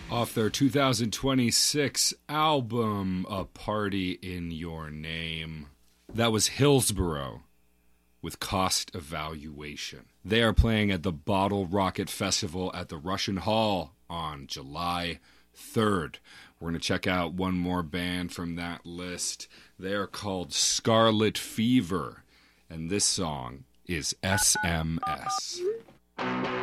Off their 2026 album, A Party in Your Name. That was Hillsborough with Cost Evaluation. They are playing at the Bottle Rocket Festival at the Russian Hall on July 3rd. We're going to check out one more band from that list. They are called Scarlet Fever, and this song is SMS.